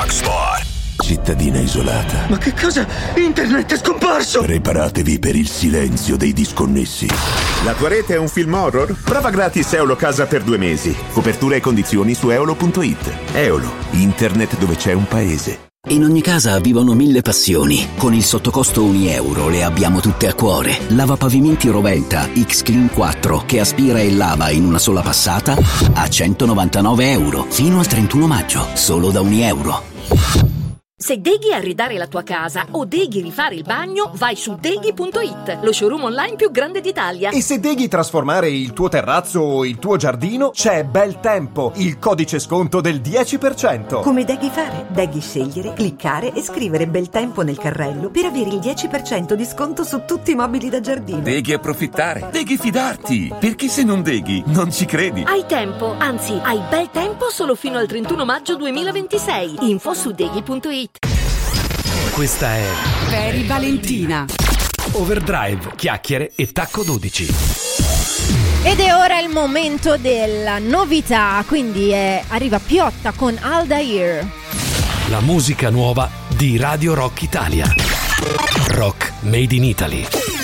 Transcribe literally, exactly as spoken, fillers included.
Rocksport. Cittadina isolata. Ma che cosa? Internet è scomparso! Preparatevi per il silenzio dei disconnessi. La tua rete è un film horror? Prova gratis Eolo Casa per due mesi. Copertura e condizioni su eolo punto it. Eolo, internet dove c'è un paese. In ogni casa vivono mille passioni. Con il sottocosto un euro le abbiamo tutte a cuore. Lavapavimenti Rovelta X-Clean quattro che aspira e lava in una sola passata a centonovantanove euro. Fino al trentuno maggio, solo da un euro. Se deghi arredare la tua casa o deghi rifare il bagno, vai su deghi punto it, lo showroom online più grande d'Italia. E se deghi trasformare il tuo terrazzo o il tuo giardino, c'è Bel Tempo, il codice sconto del dieci per cento. Come deghi fare? Deghi scegliere, cliccare e scrivere Bel Tempo nel carrello per avere il dieci per cento di sconto su tutti i mobili da giardino. Deghi approfittare, deghi fidarti, perché se non deghi non ci credi. Hai tempo, anzi hai bel tempo solo fino al trentuno maggio duemilaventisei. Info su deghi punto it. Questa è Peri Valentina. Overdrive, chiacchiere e tacco dodici. Ed è ora il momento della novità, quindi è, arriva Piotta con Aldair. La musica nuova di Radio Rock Italia. Rock Made in Italy.